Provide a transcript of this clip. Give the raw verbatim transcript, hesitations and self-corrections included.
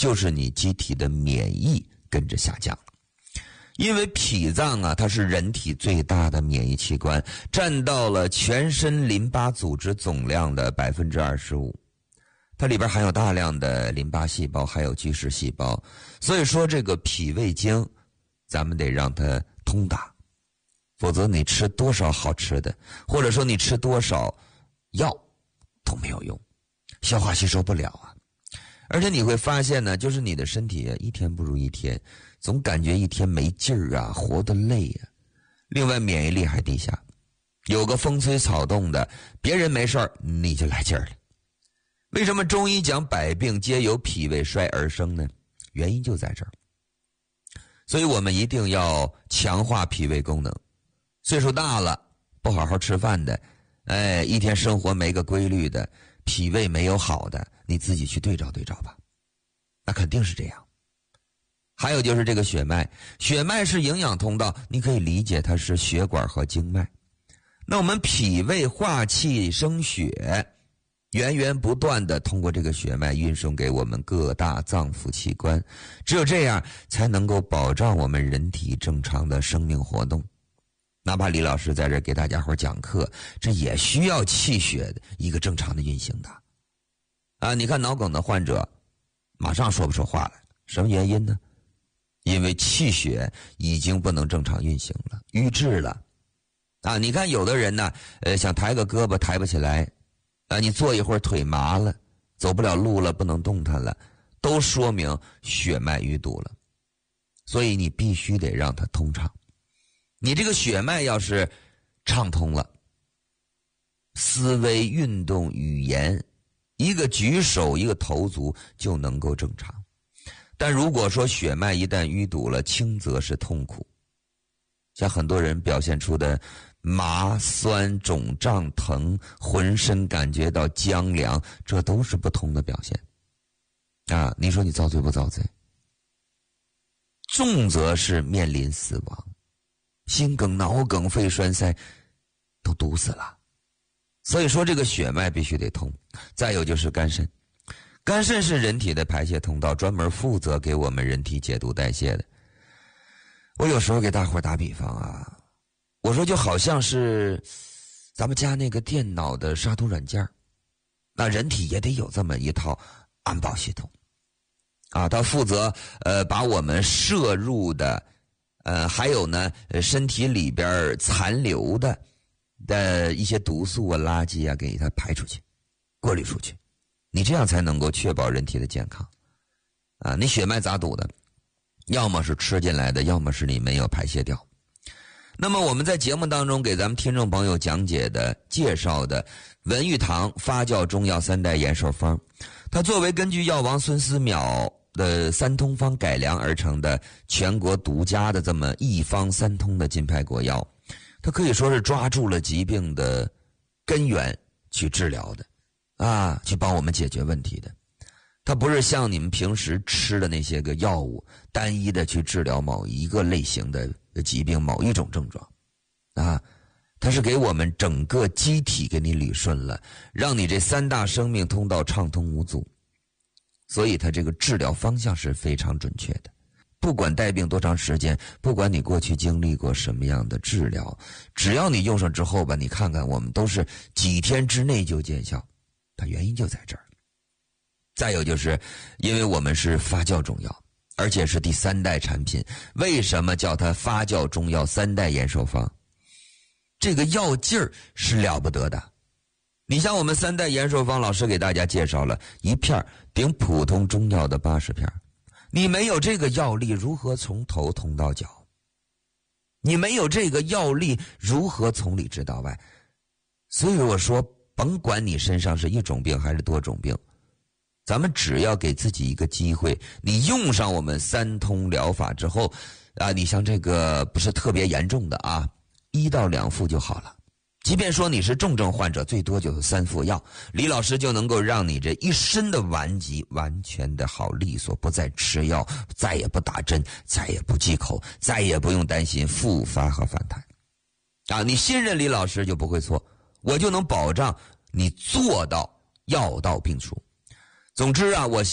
就是你机体的免疫跟着下降了。因为脾脏啊，它是人体最大的免疫器官，占到了全身淋巴组织总量的 百分之二十五。它里边含有大量的淋巴细胞，还有巨噬细胞。所以说这个脾胃经咱们得让它通达，否则你吃多少好吃的，或者说你吃多少药都没有用，消化吸收不了啊。而且你会发现呢，就是你的身体一天不如一天，总感觉一天没劲儿啊，活得累啊。另外免疫力还低下，有个风吹草动的，别人没事儿你就来劲儿了。为什么中医讲百病皆由脾胃衰而生呢？原因就在这儿。所以我们一定要强化脾胃功能。岁数大了不好好吃饭的，哎，一天生活没个规律的，脾胃没有好的，你自己去对照对照吧，那肯定是这样。还有就是这个血脉，血脉是营养通道，你可以理解它是血管和经脉。那我们脾胃化气生血，源源不断的通过这个血脉运送给我们各大脏腑器官，只有这样才能够保障我们人体正常的生命活动。哪怕李老师在这给大家伙讲课，这也需要气血的一个正常的运行的啊！你看脑梗的患者马上说不出话来，什么原因呢？因为气血已经不能正常运行了，瘀滞了啊！你看有的人呢，呃，想抬个胳膊抬不起来啊，你坐一会儿腿麻了，走不了路了，不能动弹了，都说明血脉淤堵了。所以你必须得让它通畅。你这个血脉要是畅通了，思维、运动、语言，一个举手一个投足就能够正常。但如果说血脉一旦淤堵了，轻则是痛苦，像很多人表现出的麻、酸、肿胀、疼，浑身感觉到僵凉，这都是不同的表现啊！你说你遭罪不遭罪？重则是面临死亡，心梗、脑梗、肺栓塞都堵死了。所以说这个血脉必须得通。再有就是肝肾，肝肾是人体的排泄通道，专门负责给我们人体解毒代谢的。我有时候给大伙打比方啊，我说就好像是咱们家那个电脑的杀毒软件，那人体也得有这么一套安保系统啊，它负责呃把我们摄入的呃还有呢身体里边残留的的一些毒素啊、垃圾啊给它排出去、过滤出去，你这样才能够确保人体的健康啊！你血脉咋堵的？要么是吃进来的，要么是你没有排泄掉。那么我们在节目当中给咱们听众朋友讲解的、介绍的文玉堂发酵中药三代延寿方，它作为根据药王孙思邈的三通方改良而成的全国独家的这么一方三通的金牌国药，它可以说是抓住了疾病的根源去治疗的啊，去帮我们解决问题的。它不是像你们平时吃的那些个药物单一的去治疗某一个类型的疾病、某一种症状啊，它是给我们整个机体给你捋顺了，让你这三大生命通道畅通无阻。所以它这个治疗方向是非常准确的。不管带病多长时间，不管你过去经历过什么样的治疗，只要你用上之后吧，你看看我们都是几天之内就见效，它原因就在这儿。再有就是因为我们是发酵中药，而且是第三代产品，为什么叫它发酵中药三代延寿方？这个药劲儿是了不得的。你像我们三代延寿方，老师给大家介绍了一片顶普通中药的八十片，你没有这个药力，如何从头通到脚？你没有这个药力，如何从里治到外？所以我说，甭管你身上是一种病还是多种病，咱们只要给自己一个机会，你用上我们三通疗法之后啊，你像这个不是特别严重的啊，一到两副就好了。即便说你是重症患者，最多就是三副药，李老师就能够让你这一身的顽疾完全的好利索，不再吃药，再也不打针，再也不忌口，再也不用担心复发和反弹啊！你信任李老师就不会错，我就能保障你做到药到病除。总之啊，我